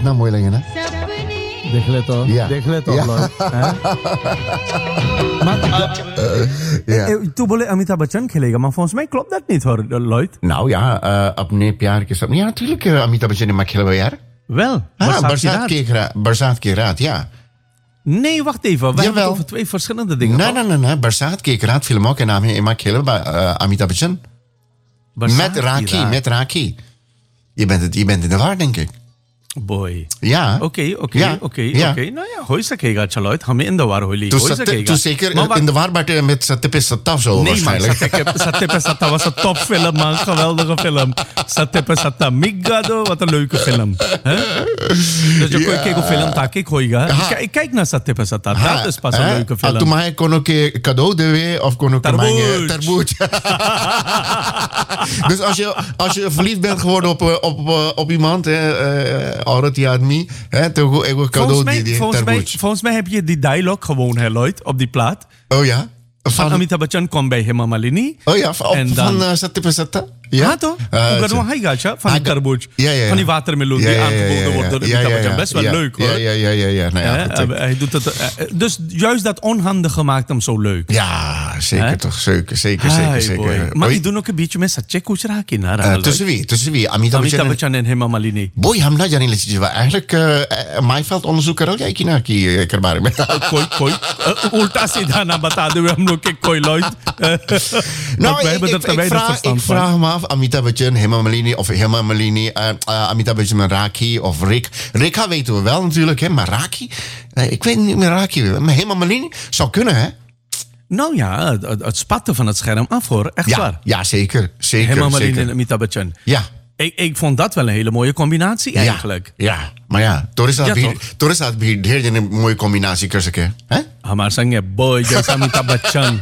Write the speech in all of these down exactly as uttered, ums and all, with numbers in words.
कितना मोय लगे ना देख ले तो Ja. देख ले तो Ja. Lloyd, हैं? Maar, Ja. eh, तू बोले अमिताभ बच्चन खेलेगा maar volgens mij klopt dat niet hoor Lloyd. Nou ja, uh, अपने प्यार के साथ. Ja, natuurlijk uh, Amitabh Bachchan in Makhela jaar. Wel, Ah, Barsaat Barsaat Keeraat. Barsaat Keeraat, ja. Nee, wacht even. We Jawel. hebben het over twee verschillende dingen. Nee, toch? nee, nee, nee. Barsaat Keeraat film ook en naam in Makhela bij uh, Amitabh Bachchan. Barsaat Met Raki, Keeraat. met Raki. Je bent, het, je bent in de war, denk ik. Boy. Ja. Oké, oké, Ja. oké, Ja. oké. Nou ja, हो सकेगा चलो हमें in de war Holi Toen हो zat- सकेगा toen zeker Maar wat- in de war maar met Satip is Sataf zo Nee man, waarschijnlijk. Satip pe Sata was een topfilm man, geweldige film. Satip pe Sata, Migado, wat een leuke film. Hè? Dus je Ja. kijkt op film, tak ik hoiga. Ha. Ik kijk naar Satip pe Sata, Ha, dat is pas een hè? leuke Ah, Toen film. mij kon ook een cadeau doen of kon ook een Tarboet. tarboet. Dus als je, als je verliefd bent geworden op, eh, op, eh, op iemand, Aurati Admi, toen heb ik een cadeau Volgens mij, die die volgens, mij, tarboet. volgens mij heb je die dialoog gewoon, hè, Lloyd, op die plaat. Oh ja? Van Van, Amitabh Bachchan kwam bij Hema Malini. oh ja, van, En op- dan- van uh, Satip en Sata? Ja, Ja, toch? Eh, Hoe zo. gaan we gaan, ja? Van Ah, die tarboet. ja, ja, ja. Van die watermeloen die aangeboden wordt door ja, Amitabh ja, Bachchan. ja. Best wel Ja, leuk hoor. Ja, ja, ja, ja. ja. Nou, ja, Hè? goed, ik- Hij doet het, eh, dus juist dat onhandige maakt hem zo leuk. ja, zeker Hè? toch. Zeker, zeker, Hi, zeker. zeker. boy. Maar Oei, die doen ook een beetje met Satya Kucheraki naar eh, tussen wie? Tussen wie? Amitabh Amitabh Bachchan. Bachchan en Hema Malini. Boy, hamla jani leci jiwa. Eigenlijk uh, Maifeld onderzoek karo ya ki na ki karbaar mein. कोई कोई uh, उल्टा सीधा ना बता दे हम लोग के कोई Lloyd. Nou, wij ik, hebben ik, er te ik, weinig vraag, verstand ik van. vraag me af, Amitabh Bachchan, Hema Malini of Hema Malini, uh, uh, Amitabh Bachchan en Raki of Rick. Rika weten we wel natuurlijk, hè, maar Raki, uh, ik weet niet meer Raki, maar Hema Malini zou kunnen, hè? Nou ja, het, het spatten van het scherm af hoor, echt Ja, waar. ja zeker, zeker, Hema Malini zeker. en Amitabh Bachchan. Ja, Ik, ik vond dat wel een hele mooie combinatie eigenlijk. Ja, ja, maar ja, Torres Ja, toch? had beheerd in een mooie combinatie, kussen, hè? हमारे संगे boy जैसा अमिताभ Bachchan.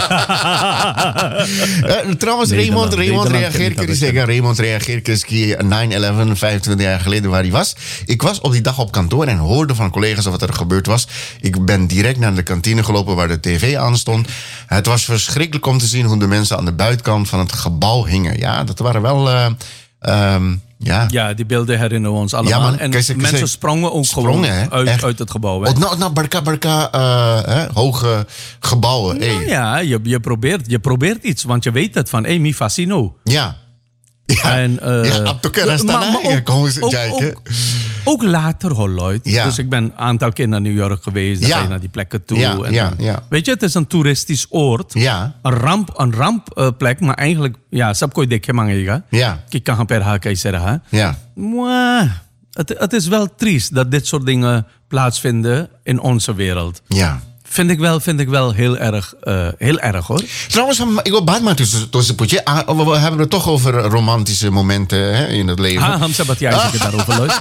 Uh, trouwens, Nederland, Raymond, Raymond Nederland reageert kent eens dat zeggen. Raymond reageert eens nine eleven, vijfentwintig jaar geleden waar hij was. Ik was op die dag op kantoor en hoorde van collega's wat er gebeurd was. Ik ben direct naar de kantine gelopen waar de tv aan stond. Het was verschrikkelijk om te zien hoe de mensen aan de buitenkant van het gebouw hingen. Ja, dat waren wel... Uh, um, ja. Ja, die beelden herinneren ons allemaal. Ja, man. En Kijk, kijk, mensen kijk. sprongen ook Sprongen, hè? gewoon uit, Echt. uit het gebouw. Hè? Oh, nou, nou, barka, barka, uh, hè, hoge gebouwen. Nou Hey. ja, je, je, probeert, je probeert iets, want je weet het van, hey, mi fascino. Ja. Ja, En, eh, ja, op de kern maar- staan, maar hè? ook- Kom eens ook- kijken. ook- Ook later, hoor, Lloyd. Ja. Dus ik ben een aantal keer naar New York geweest. Dan Ja. ga je naar die plekken toe. Ja, en ja, dan- ja. Weet je, het is een toeristisch oord. Ja. Een ramp, een rampplek, maar eigenlijk, ja, sab koi dekhe mangega. Ja. Ki kahan per ha kaise raha. Ja. Mwah. Het, het is wel triest dat dit soort dingen plaatsvinden in onze wereld. Ja. Vind ik wel, vind ik wel heel erg, uh, heel erg hoor. Trouwens, ik wil baat maar tussen tussen poetje. Ah, we we hebben het toch over romantische momenten hè, in het leven. Ha, हम सब बतियाएंगे daarover, Lloyd.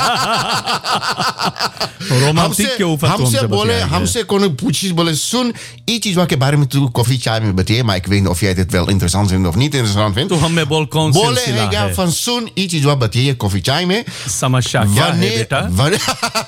Romantiek के ऊपर तो हम हमसे सब बोले बतियाएंगे. हमसे कोई पूछी बोले सुन ये चीज के बारे में तू कॉफी चाय में बतिए maar ik weet niet of jij dit wel interessant vindt of niet interessant vindt. तो हमें बोल कौन बोले सिलसिला है है van सुन ये चीज wat बतिए कॉफी चाय में समस्या क्या है wanneer, बेटा wanneer,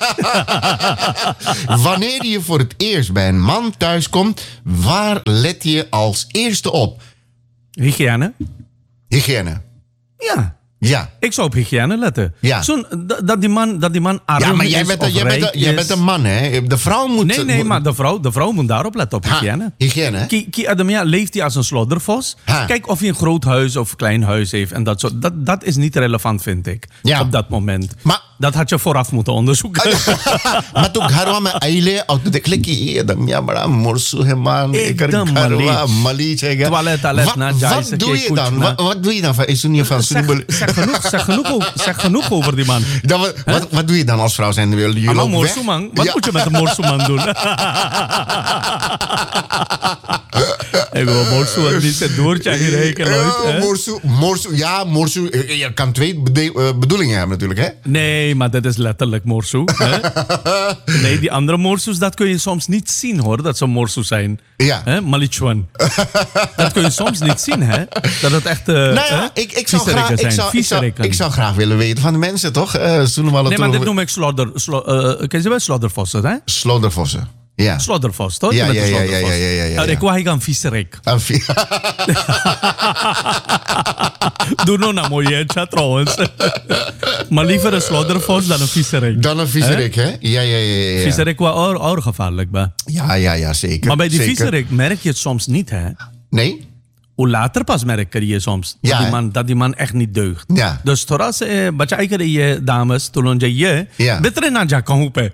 wanneer je voor het eerst bij een man thuis komt, waar let je als eerste op? hygiëne Hygiëne. ja Ja. ik zou op hygiëne letten Ja. Zo'n, dat, dat die man dat die man arm Ja, maar jij is bent, of een- jij, bent, rijk een- jij is. bent een man, hè? De vrouw moet... nee nee moet- maar de vrouw, de vrouw moet daarop letten op Ha, hygiëne hygiëne, hè? Ki, ki Adamia leeft hij als een sloddervos. Ha. Kijk of hij een groot huis of klein huis heeft. En dat, soort, dat, dat is niet relevant, vind ik. Ja. Op dat moment. Maar- dat had je vooraf moeten onderzoeken. Maar toen घरवा में आइले और तू देखले कि ये दमिया बड़ा मुरसु है मान एकर एकदम घरवा मलीच। मलीच है Toilet, toilet Wat- na, जाए Wat सके doe je कुछ dan? ना। Wat, wat doe je dan? Is toen je van zeg, zeg, genoeg, zeg, genoeg, o- zeg genoeg over die man. Dan, wat, wat, wat doe je dan als vrouw zijn? Wil je Allemaal lopen weg? morsuman. Wat Ja. moet je met een morsuman doen? Ik wil morsuman niet zijn doortje hier rekenen. Ja, morsu, morsu, ja, morsu. eh, Je kan twee bede- eh, bedoelingen hebben natuurlijk, hè? Nee, maar dat is letterlijk morsu. Hè? Nee, die andere morsus, dat kun je soms niet zien hoor, dat ze morsu zijn. Ja. Hè? Malichuan. Dat kun je soms niet zien, hè? Dat het echt uh, Nou ja, ik, ik, zou graag, ik, zou, ik, zou, ik zou graag willen weten van de mensen, toch? Uh, nee, maar dit noem ik slodder... Slo, uh, ken je wel sloddervossen, hè? Sloddervossen. Ja. Sloddervos, toch? Ja, Je bent ja, een ja, ja, sloddervos. ja, ja, ja, ja. Nou, ik wou gaan viezerik. Een vi- Doe nou naar mooie trouwens. Maar liever een slaughterhouse dan een visserik. Dan een visserik, hè? Ja, ja, ja. ja, ja. Visserik was ook gevaarlijk, ba. Ja, ja, ja, zeker. Maar bij die zeker. visserik merk je het soms niet, hè? Nee? Hoe later pas merk je soms Ja, dat, die hè? man, dat die man echt niet deugt. Ja. Dus thoras eh, baca ik je dames toen je Ja. beter na ja कहूं पे.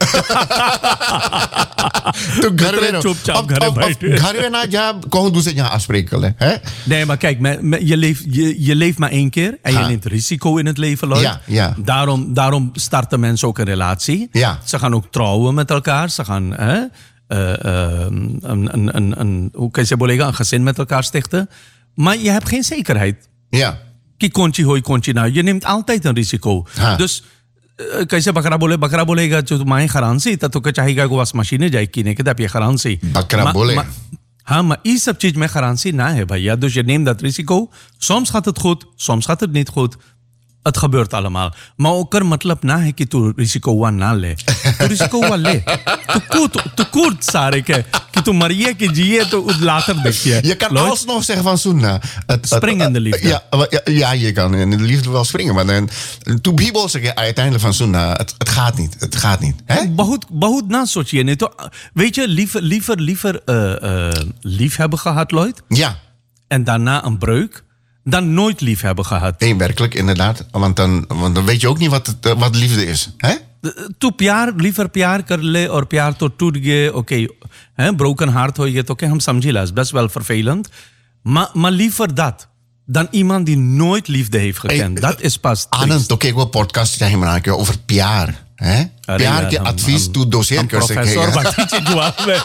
तो घर में रहो। चुपचाप अब- घर में अब- अब बैठे। घर में ना जा कहूँ दूसरे यहाँ afspreken, hè? Nee, maar kijk, me, me- je, leeft, je, je leeft maar één keer en je Ha. neemt risico in het leven, Lloyd. Ja, ja. Daarom, daarom starten mensen ook een relatie. Ja. Ze gaan ook trouwen met elkaar. Ze gaan hè, uh, uh, een, een, een, een, hoe kan je zeggen, een gezin met elkaar stichten. Maar je hebt geen zekerheid. Ja. Ki konchi hoi konchi nou. Je neemt altijd een risico. Ha. Dus uh, कैसे बकरा बोले बकरा बोलेगा जो तुम्हारी garantie dat तो चाहेगा को वास मशीने जाए किने के heb je garantie. Bakra Maar- bole. maar- Ha, maar die सब चीज में garantie na है भैया. Dus je neemt dat risico. Soms gaat het goed, soms gaat het niet goed. Het gebeurt allemaal. Maar ook er मतलब ना है कि तू risico वा ना ले. तू risico वा ले. तू कूद तू कूद सारे के कि तू मरिए कि जिए तो later देखिए. Je kan Lloyd? alsnog zeggen van Soena. Het- het- Springen in de liefde. Ja, maar- ja, ja, je kan in de liefde wel springen. Maar dan, to Bibel zeg je uiteindelijk van Soena. Het, het gaat niet. Het gaat niet. Hè? बहुत बहुत ना सोचिए नहीं तो weet je liever liever liever uh, uh, lief hebben gehad Lloyd Ja. en daarna een breuk dan nooit lief hebben gehad. Nee, werkelijk, inderdaad. Want dan, want dan weet je ook niet wat, het, eh, wat liefde is. Hè? तू प्यार liever प्यार कर ले और प्यार तो टूट गए oké हैं broken heart हो गया तो oké हम समझी लास best wel vervelend maar maar liever dat dan iemand die nooit liefde heeft gekend. Hey, dat is pas triest. Anand, oké, ik wil podcast zeggen maar een keer over P R. Hè? P अरे R यार, के हम- advies हम- toe doseer हम कर सके प्रोफेसर बाकी चीज जवाब में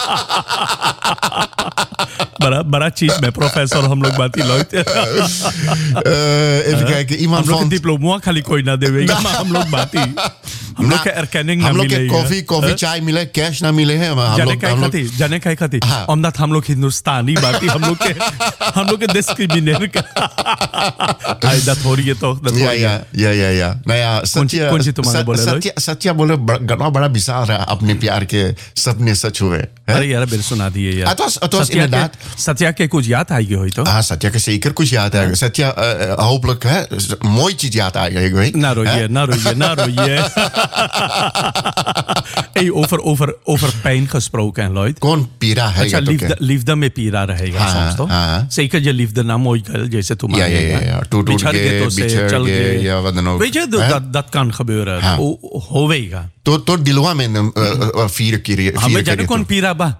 बड़ा बड़ा चीज में प्रोफेसर हम लोग बात ही Lloyd Eh, even kijken, iemand हम लोग van... डिप्लोमा खाली कोई ना देवेगा maar हम लोग बात ही हम लोग के erkenning ना हम लोग के मिलेगा कॉफी कॉफी चाय मिले कैश ना मिले हैं हम जाने लोग काय हम लोग खाती जाने काय खाती हाँ। omdat हम लोग हिंदुस्तानी बात ही हम लोग के हम लोग के डिस्क्रिमिनेट का आई दैट हो रही है तो that हो Ja, रही है। ja, ja, ja, ja. Nou ja, Satya, कौन सी तुम्हारे Sat- बोले, Satya, Satya बोले ब- गणा बड़ा विशाल रहा अपने प्यार के सपने सच हुए हैं? अरे यार बिल सुना दिए यार Het was- het was Satya के- inderdaad- सत्या के कुछ याद आई हुई तो Ah, Satya के zeker कुछ याद आएगा Satya uh, hopelijk hè, mooi चीज याद आएगा एक week Na roeie, na roeie, na roeie. Hey, over, over, over pijn gesproken, Lloyd. कौन पीरा है अच्छा, ये तो liefde, क्या? liefde में पीरा रहेगा हाँ, soms, toch? हाँ. Zeker je liefde na mooi girl, जैसे तुम Ja, ja, ja, ja. Toet, toet, बिछड़ ge, गए तो से बिछड़ चल गए, गए ja, wat dan ook. Weet je, dat, Hè? dat, dat kan gebeuren. हाँ. O- होवेगा तो तो दिलवा में uh, uh, vier keer हमें vier जाने keer कौन पीरा बा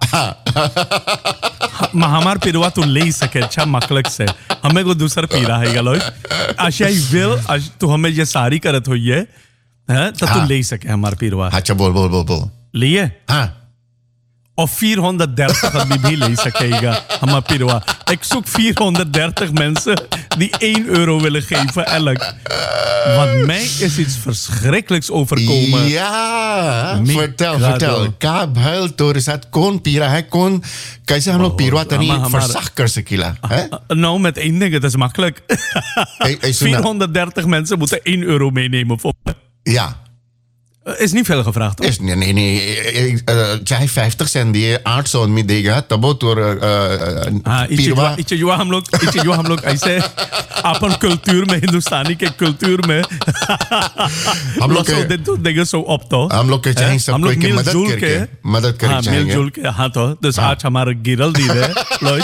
म- हमार पीरवा तू ले ही सके अच्छा मखलक से हमें को दूसर पीरा है गलोय आशा ही विल आज तू हमें ये सारी करत हुई है हैं, तो तू हाँ. ले ही सके हमार पीरवा अच्छा बोल बोल बोल बोल लिए हाँ Of vierhonderddertig dat die lezen zakega. Hama pirwa. Ik zoek vierhonderddertig mensen die één euro willen geven elk. Want mij is iets verschrikkelijks overkomen. Ja, Mi vertel, gado. vertel. Ka bhal तो साथ कौन पी रहा है कौन कैसे हम लोग पीरवा तनी हमा- हमारा- verzacht कर सकीला है Uh, nou, met één ding, het is makkelijk. Hey, hey, Suna. vierhonderddertig mensen moeten één euro meenemen. Voor me. Ja. Uh, is niet veel gevraagd, toch? Is, nee, nee, nee. चाहे fifty cent दिए आठ सौ आदमी देगा तब वो तो हाँ, इसे पीरवा जो इसे जो हम लोग इसे जो हम लोग ऐसे अपन कल्चर में हिंदुस्तानी के कल्चर में हम लोग लोग के- दिन तो देंगे सो अब तो हम लोग के चाहे हैं? सब हम कोई लोग की मदद मिलजुल करके के मदद करके हाँ चाहेंगे मिलजुल के हाँ तो तो आज हमारा गिरल दी है लोग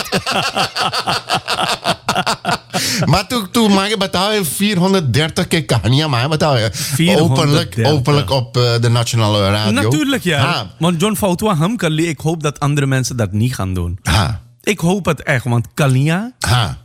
Maar toen, toen maar je betaal vierhonderddertig keer kaniya maar betaal je openlijk, vierhonderddertig. openlijk op uh, de nationale radio. natuurlijk ja Ha, want John Foutwa hem kan ik hoop dat andere mensen dat niet gaan doen ha, ik hoop het echt want Kalia ha.